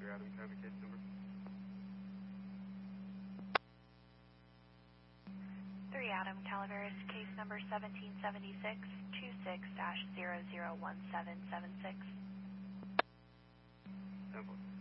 Adam, can I have a case number? 3 Adam, Calaveras, case number 1776-26-001776. 10-4.